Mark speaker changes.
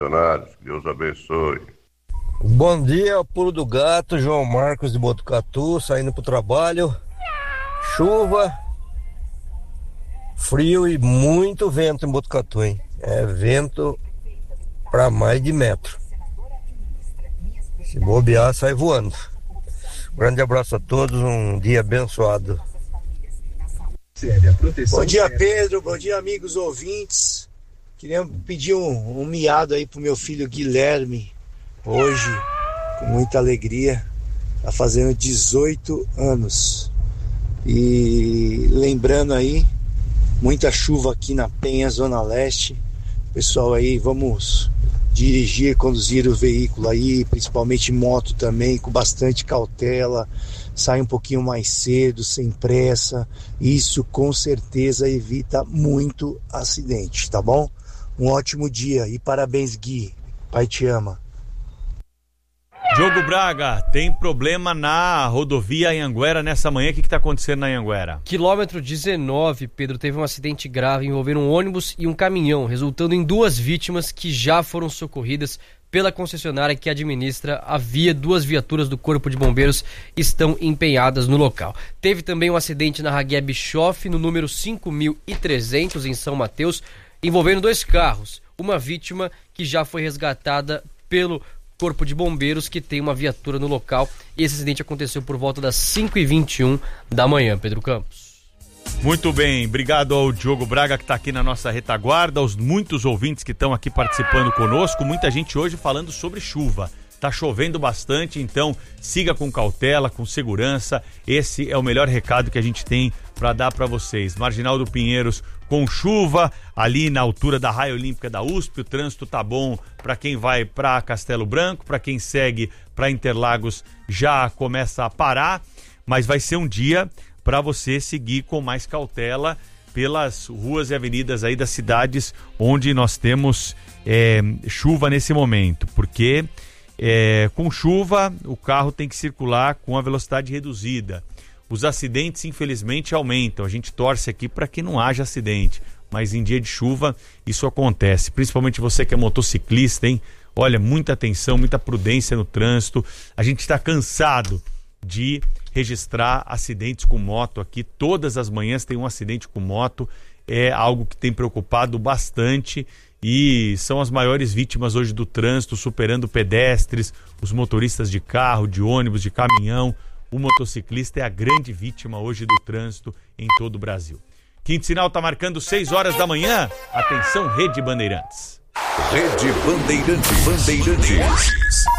Speaker 1: Deus abençoe.
Speaker 2: Bom dia, Pulo do Gato, João Marcos de Botucatu, saindo pro trabalho. Chuva, frio e muito vento em Botucatu, hein? É vento para mais de metro. Se bobear, sai voando. Grande abraço a todos, um dia abençoado.
Speaker 3: Bom dia, Pedro, bom dia, amigos ouvintes. Queria pedir um miado aí pro meu filho Guilherme, hoje, com muita alegria, tá fazendo 18 anos. E lembrando aí, muita chuva aqui na Penha, Zona Leste. Pessoal aí, vamos dirigir, conduzir o veículo aí, principalmente moto também, com bastante cautela, sai um pouquinho mais cedo, sem pressa. Isso com certeza evita muito acidente, tá bom? Um ótimo dia e parabéns, Gui. Pai te ama.
Speaker 4: Diogo Braga, tem problema na rodovia Anhanguera nessa manhã. O que está acontecendo na Anhanguera?
Speaker 5: Quilômetro 19, Pedro, teve um acidente grave envolvendo um ônibus e um caminhão, resultando em 2 vítimas que já foram socorridas pela concessionária que administra a via. 2 viaturas do Corpo de Bombeiros estão empenhadas no local. Teve também um acidente na Ragué Bischoff, no número 5.300, em São Mateus, envolvendo 2 carros. Uma vítima que já foi resgatada pelo Corpo de Bombeiros, que tem uma viatura no local. Esse acidente aconteceu por volta das 5h21 da manhã, Pedro Campos.
Speaker 4: Muito bem, obrigado ao Diogo Braga, que está aqui na nossa retaguarda, aos muitos ouvintes que estão aqui participando conosco, muita gente hoje falando sobre chuva. Tá chovendo bastante, então siga com cautela, com segurança. Esse é o melhor recado que a gente tem para dar para vocês. Marginal do Pinheiros com chuva, ali na altura da Raia Olímpica da USP, o trânsito tá bom para quem vai para Castelo Branco, para quem segue para Interlagos já começa a parar, mas vai ser um dia para você seguir com mais cautela pelas ruas e avenidas aí das cidades onde nós temos chuva nesse momento, porque com chuva o carro tem que circular com a velocidade reduzida. Os acidentes infelizmente aumentam, a gente torce aqui para que não haja acidente, mas em dia de chuva isso acontece, principalmente você que é motociclista, hein? Olha, muita atenção, muita prudência no trânsito. A gente está cansado de registrar acidentes com moto aqui, todas as manhãs tem um acidente com moto, é algo que tem preocupado bastante e são as maiores vítimas hoje do trânsito, superando pedestres, os motoristas de carro, de ônibus, de caminhão. O motociclista é a grande vítima hoje do trânsito em todo o Brasil. Quinto sinal está marcando 6 horas da manhã. Atenção, Rede Bandeirantes.
Speaker 6: Rede Bandeirantes.